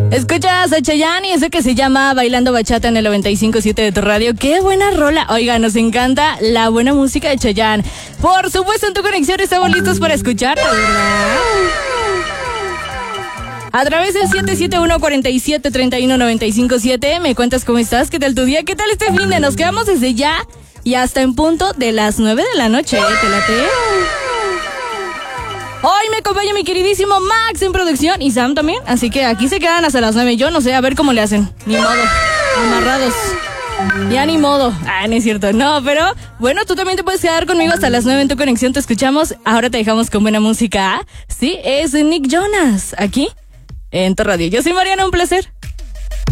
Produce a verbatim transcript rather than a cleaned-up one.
Escuchas a Chayanne y eso que se llama Bailando Bachata en el noventa y cinco punto siete de tu radio. ¡Qué buena rola! Oiga, nos encanta la buena música de Chayanne. Por supuesto, en tu conexión estamos listos para escucharte, ¿verdad? A través del siete siete uno, cuatro siete, tres uno, nueve cinco siete me cuentas cómo estás, qué tal tu día, qué tal este fin de. Nos quedamos desde ya y hasta en punto de las nueve de la noche, ¿eh? ¿Te late? Hoy me acompaña mi queridísimo Max en producción y Sam también, así que aquí se quedan hasta las nueve. Yo no sé, a ver cómo le hacen. Ni modo, amarrados. Ya ni modo. Ah, no es cierto, no, pero bueno, tú también te puedes quedar conmigo hasta las nueve en tu conexión. Te escuchamos, ahora te dejamos con buena música. Sí, es Nick Jonas, aquí en tu radio. Yo soy Mariana, un placer.